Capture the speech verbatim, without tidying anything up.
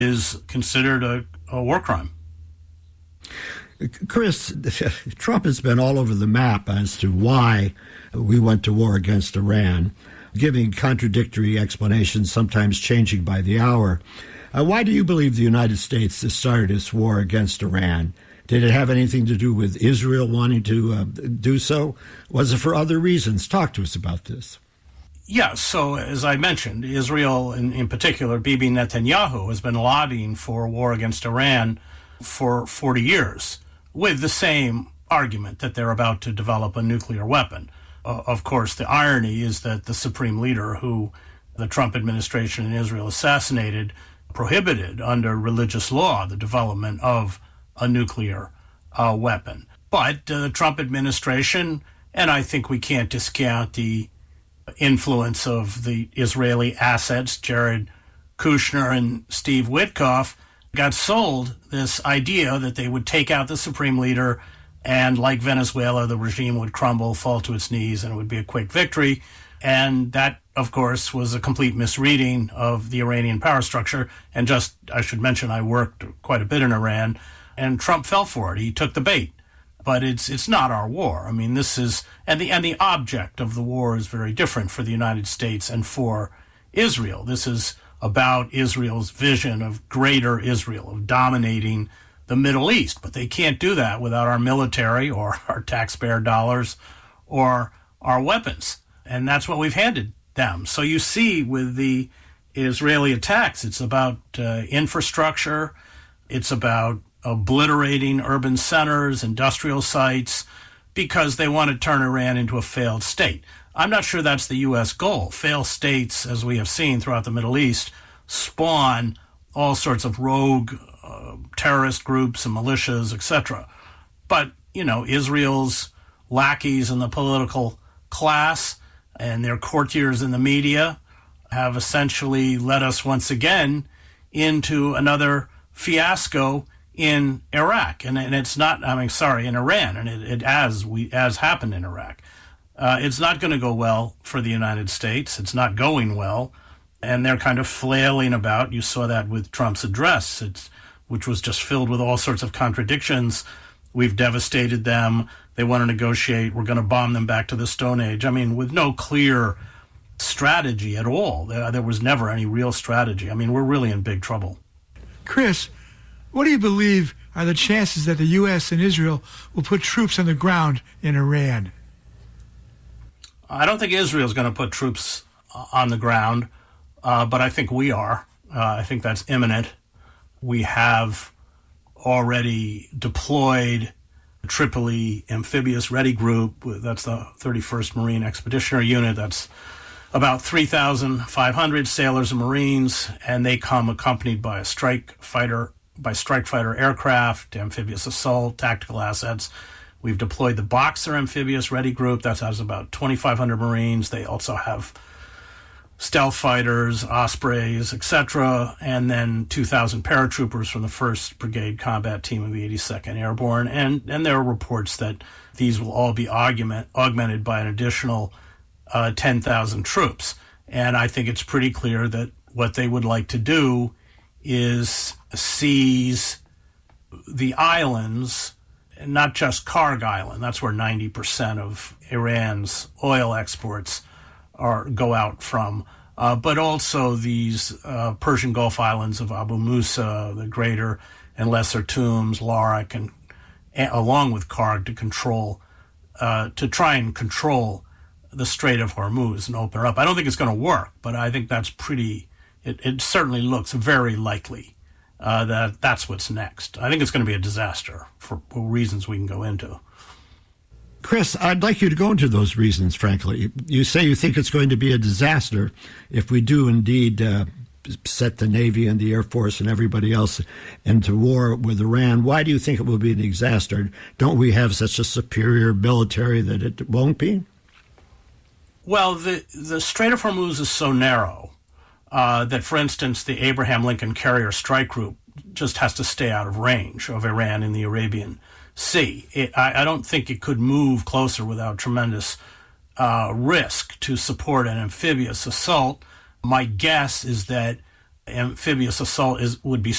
is considered a, a war crime. Chris, Trump has been all over the map as to why we went to war against Iran, giving contradictory explanations, sometimes changing by the hour. Uh, why do you believe the United States started its war against Iran? Did it have anything to do with Israel wanting to uh, do so? Was it for other reasons? Talk to us about this. Yeah, so as I mentioned, Israel, in, in particular, Bibi Netanyahu, has been lobbying for a war against Iran for forty years with the same argument that they're about to develop a nuclear weapon. Uh, of course, the irony is that the supreme leader who the Trump administration in Israel assassinated prohibited under religious law the development of a nuclear uh, weapon. But uh, the Trump administration, and I think we can't discount the influence of the Israeli assets, Jared Kushner and Steve Witkoff, got sold this idea that they would take out the supreme leader and, like Venezuela, the regime would crumble, fall to its knees, and it would be a quick victory. And that, of course, was a complete misreading of the Iranian power structure. And just, I should mention, I worked quite a bit in Iran, and Trump fell for it. He took the bait. But it's it's not our war. I mean, this is, and the and the object of the war is very different for the United States and for Israel. This is about Israel's vision of greater Israel, of dominating the Middle East. But they can't do that without our military or our taxpayer dollars or our weapons. And that's what we've handed them. So you see with the Israeli attacks, it's about uh, infrastructure, it's about obliterating urban centers, industrial sites, because they want to turn Iran into a failed state. I'm not sure that's the U S goal. Failed states, as we have seen throughout the Middle East, spawn all sorts of rogue uh, terrorist groups and militias, et cetera. But, you know, Israel's lackeys in the political class and their courtiers in the media have essentially led us once again into another fiasco in Iraq, and, and it's not, I mean, sorry, in Iran, and it, it as we as happened in Iraq. Uh, it's not going to go well for the United States. It's not going well, and they're kind of flailing about. You saw that with Trump's address, it's, which was just filled with all sorts of contradictions. We've devastated them. They want to negotiate. We're going to bomb them back to the Stone Age. I mean, with no clear strategy at all. There, there was never any real strategy. I mean, we're really in big trouble. Chris, what do you believe are the chances that the U S and Israel will put troops on the ground in Iran? I don't think Israel's going to put troops on the ground, uh, but I think we are. Uh, I think that's imminent. We have already deployed the Tripoli Amphibious Ready Group. That's the thirty-first Marine Expeditionary Unit. That's about three thousand five hundred sailors and Marines, and they come accompanied by a strike fighter by strike fighter aircraft, amphibious assault, tactical assets. We've deployed the Boxer Amphibious Ready Group. That has about twenty-five hundred Marines. They also have stealth fighters, Ospreys, et cetera, and then two thousand paratroopers from the first Brigade Combat Team of the eighty-second Airborne. And, and there are reports that these will all be augment, augmented by an additional uh, ten thousand troops. And I think it's pretty clear that what they would like to do is seize the islands, not just Karg Island. That's where ninety percent of Iran's oil exports are go out from, uh, but also these uh, Persian Gulf islands of Abu Musa, the Greater and Lesser Tombs, Larak, and, and along with Karg to control, uh, to try and control the Strait of Hormuz and open it up. I don't think it's going to work, but I think that's pretty. It, it certainly looks very likely uh, that that's what's next. I think it's going to be a disaster for reasons we can go into. Chris, I'd like you to go into those reasons, frankly. You say you think it's going to be a disaster if we do indeed uh, set the Navy and the Air Force and everybody else into war with Iran. Why do you think it will be a disaster? Don't we have such a superior military that it won't be? Well, the, the Strait of Hormuz is so narrow uh, that, for instance, the Abraham Lincoln Carrier Strike Group just has to stay out of range of Iran in the Arabian Sea. It, I, I don't think it could move closer without tremendous uh, risk to support an amphibious assault. My guess is that amphibious assault is would be